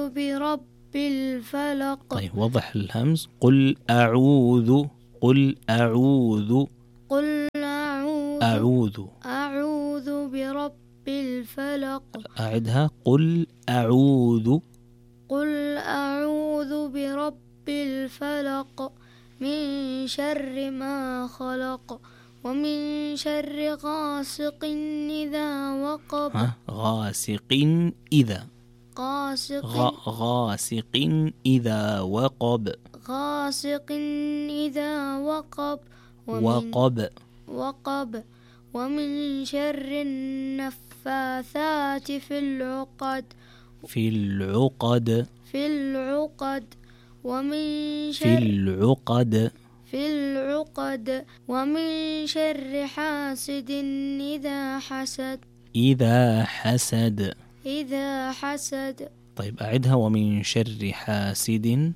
برب الفلق. طيب وضح الهمز. قل أعوذ. قل أعوذ. قل أعوذ. أعوذ برب الفلق. أعدها. قل أعوذ. قل أعوذ برب الفلق من شر ما خلق ومن شر غاسق إذا وقب. غاسق إذا. غاسق إذا وقب. غاسق إذا وقب. وقب. ومن شر النفاثات في العقد. ومن ومن شر حاسد إذا حسد. طيب أعدها. ومن شر حاسد.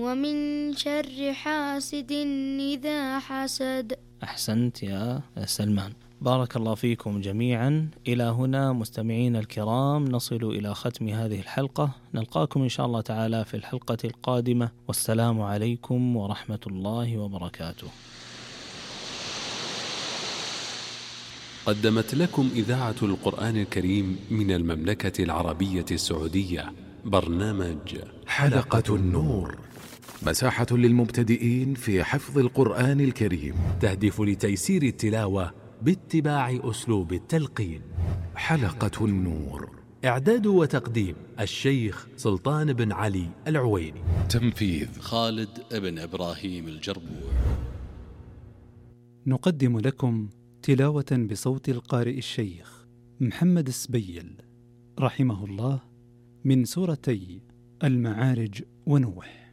إذا حسد. أحسنت يا سلمان، بارك الله فيكم جميعا. إلى هنا مستمعين الكرام نصل إلى ختم هذه الحلقة، نلقاكم إن شاء الله تعالى في الحلقة القادمة، والسلام عليكم ورحمة الله وبركاته. قدمت لكم إذاعة القرآن الكريم من المملكة العربية السعودية برنامج حلقة النور، مساحة للمبتدئين في حفظ القرآن الكريم، تهدف لتيسير التلاوة باتباع أسلوب التلقين. حلقة النور، إعداد وتقديم الشيخ سلطان بن علي العويني، تنفيذ خالد بن إبراهيم الجربوع. نقدم لكم تلاوة بصوت القارئ الشيخ محمد السبيل رحمه الله من سورتي المعارج ونوح.